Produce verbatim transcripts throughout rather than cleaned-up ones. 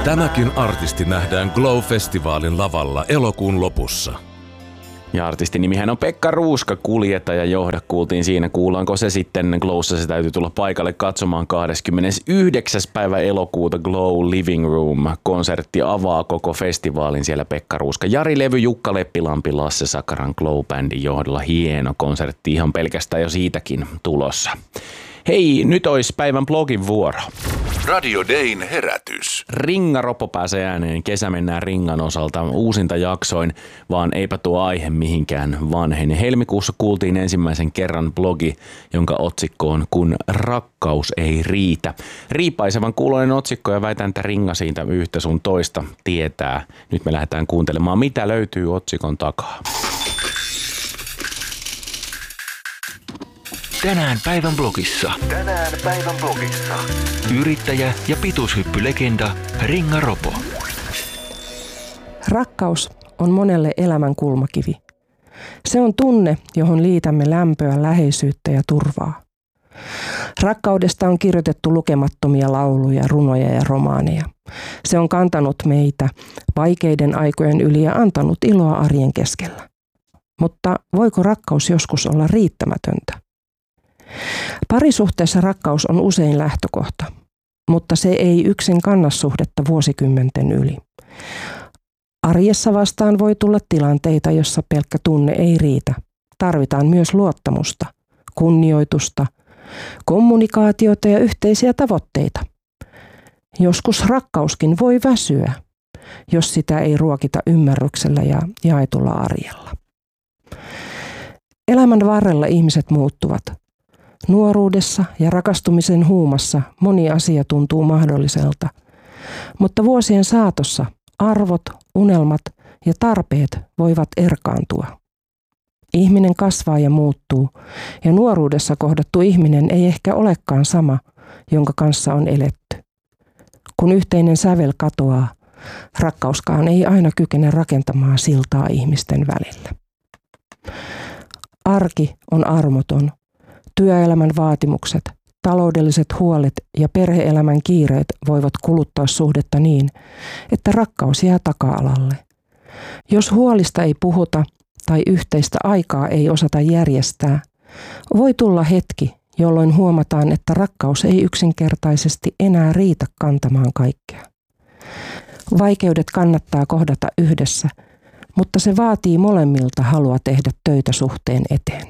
Tämäkin artisti nähdään Glow-festivaalin lavalla elokuun lopussa. Ja artistin nimihän on Pekka Ruuska, Kuljeta ja Johda kuultiin siinä. Kuullaanko se sitten Glowssa, se täytyy tulla paikalle katsomaan kahdeskymmenesyhdeksäs päivä elokuuta Glow Living Room. Konsertti avaa koko festivaalin siellä Pekka Ruuska. Jari Levy, Jukka Leppilampi, Lasse Sakaran Glow-bändin johdolla. Hieno konsertti ihan pelkästään jo siitäkin tulossa. Hei, nyt olisi päivän blogin vuoro. Radio Dayn herätys. Ringa Ropo pääsee ääneen. Kesä mennään Ringan osalta uusinta jaksoin, vaan eipä tuo aihe mihinkään vanhene. Helmikuussa kuultiin ensimmäisen kerran blogi, jonka otsikko on Kun rakkaus ei riitä. Riipaisevan kuuloinen otsikko ja väitän, että Ringa siitä yhtä sun toista tietää. Nyt me lähdetään kuuntelemaan, mitä löytyy otsikon takaa. Tänään päivän blogissa. Tänään päivän blogissa. Yrittäjä ja pituushyppylegenda Ringa Ropo. Rakkaus on monelle elämän kulmakivi. Se on tunne, johon liitämme lämpöä, läheisyyttä ja turvaa. Rakkaudesta on kirjoitettu lukemattomia lauluja, runoja ja romaaneja. Se on kantanut meitä vaikeiden aikojen yli ja antanut iloa arjen keskellä. Mutta voiko rakkaus joskus olla riittämätöntä? Parisuhteessa rakkaus on usein lähtökohta, mutta se ei yksin kanna suhdetta vuosikymmenten yli. Arjessa vastaan voi tulla tilanteita, jossa pelkkä tunne ei riitä. Tarvitaan myös luottamusta, kunnioitusta, kommunikaatiota ja yhteisiä tavoitteita. Joskus rakkauskin voi väsyä, jos sitä ei ruokita ymmärryksellä ja jaetulla arjella. Elämän varrella ihmiset muuttuvat. Nuoruudessa ja rakastumisen huumassa moni asia tuntuu mahdolliselta, mutta vuosien saatossa arvot, unelmat ja tarpeet voivat erkaantua. Ihminen kasvaa ja muuttuu, ja nuoruudessa kohdattu ihminen ei ehkä olekaan sama, jonka kanssa on eletty. Kun yhteinen sävel katoaa, rakkauskaan ei aina kykene rakentamaan siltaa ihmisten välillä. Arki on armoton. Työelämän vaatimukset, taloudelliset huolet ja perhe-elämän kiireet voivat kuluttaa suhdetta niin, että rakkaus jää taka-alalle. Jos huolista ei puhuta tai yhteistä aikaa ei osata järjestää, voi tulla hetki, jolloin huomataan, että rakkaus ei yksinkertaisesti enää riitä kantamaan kaikkea. Vaikeudet kannattaa kohdata yhdessä, mutta se vaatii molemmilta halua tehdä töitä suhteen eteen.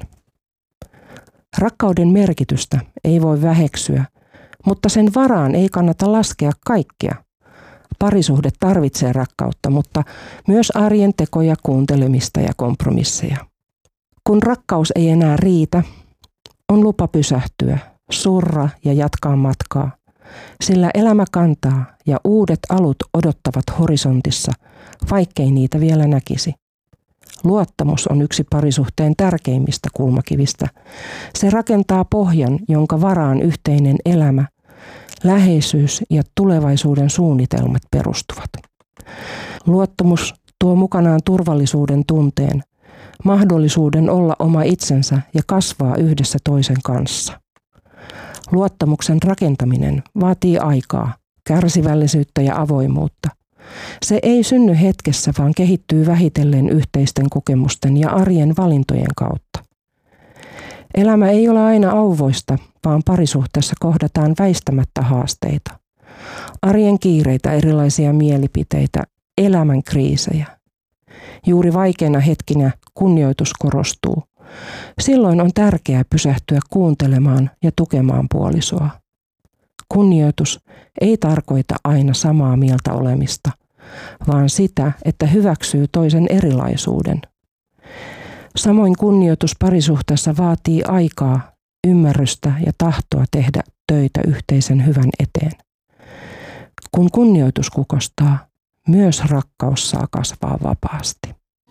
Rakkauden merkitystä ei voi väheksyä, mutta sen varaan ei kannata laskea kaikkea. Parisuhde tarvitsee rakkautta, mutta myös arjen tekoja, kuuntelemista ja kompromisseja. Kun rakkaus ei enää riitä, on lupa pysähtyä, surra ja jatkaa matkaa, sillä elämä kantaa ja uudet alut odottavat horisontissa, vaikkei niitä vielä näkisi. Luottamus on yksi parisuhteen tärkeimmistä kulmakivistä. Se rakentaa pohjan, jonka varaan yhteinen elämä, läheisyys ja tulevaisuuden suunnitelmat perustuvat. Luottamus tuo mukanaan turvallisuuden tunteen, mahdollisuuden olla oma itsensä ja kasvaa yhdessä toisen kanssa. Luottamuksen rakentaminen vaatii aikaa, kärsivällisyyttä ja avoimuutta. Se ei synny hetkessä, vaan kehittyy vähitellen yhteisten kokemusten ja arjen valintojen kautta. Elämä ei ole aina auvoista, vaan parisuhteessa kohdataan väistämättä haasteita. Arjen kiireitä, erilaisia mielipiteitä, elämän kriisejä. Juuri vaikeina hetkinä kunnioitus korostuu. Silloin on tärkeää pysähtyä kuuntelemaan ja tukemaan puolisoa. Kunnioitus ei tarkoita aina samaa mieltä olemista, vaan sitä, että hyväksyy toisen erilaisuuden. Samoin kunnioitus parisuhteessa vaatii aikaa, ymmärrystä ja tahtoa tehdä töitä yhteisen hyvän eteen. Kun kunnioitus kukostaa, myös rakkaus saa kasvaa vapaasti.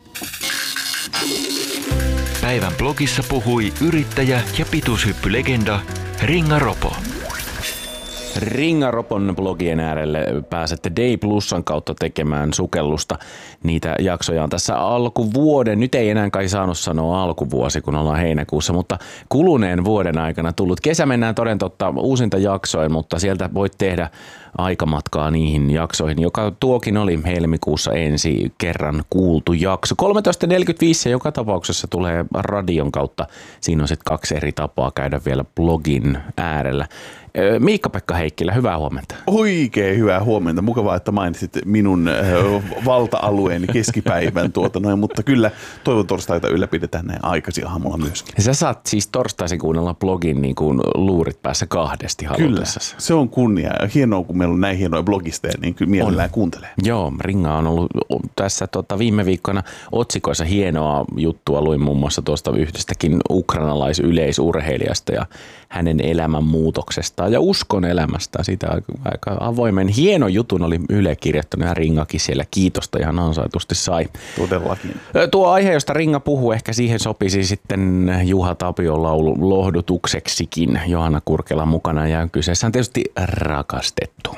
Päivän blogissa puhui yrittäjä ja pituushyppylegenda Ringa Ropo. Ringa Ropon blogien äärelle pääsette Day Plusan kautta tekemään sukellusta. Niitä jaksoja on tässä alkuvuoden. Nyt ei enää kai saanut sanoa alkuvuosi, kun ollaan heinäkuussa, mutta kuluneen vuoden aikana tullut. Kesä mennään toden totta uusinta jaksoin, mutta sieltä voit tehdä aikamatkaa niihin jaksoihin, joka tuokin oli helmikuussa ensi kerran kuultu jakso. kolmetoista neljäkymmentäviisi joka tapauksessa tulee radion kautta. Siinä on sitten kaksi eri tapaa käydä vielä blogin äärellä. Miikka-Pekka Heikkilä, hyvää huomenta. Oikein hyvää huomenta. Mukavaa, että mainitsit minun valta-alueeni keskipäivän tuota noin, mutta kyllä toivon torstaita ylläpidetään näin aikaisin aamulla myöskin. Ja sä saat siis torstaisin kuunnella blogin niin kuin luurit päässä kahdesti halutessasi. Kyllä, se on kunnia. Hienoa, kun meillä on näin hienoja blogisteja, niin kyllä mielellään on. Kuuntelee. Joo, Ringa on ollut tässä tota, viime viikkona otsikoissa hienoa juttua. Luin muun muassa tuosta yhdestäkin ukrainalaisyleisurheilijasta ja hänen elämänmuutoksesta ja uskon elämästä. Sitä aika avoimen hieno jutun oli Yle kirjoittanut ja Ringakin siellä kiitosta ihan ansaitusti sai. Todellakin. Tuo aihe, josta Ringa puhuu, ehkä siihen sopisi sitten Juha Tapion laulu lohdutukseksikin Johanna Kurkelan mukana ja kyseessä on tietysti rakastettu.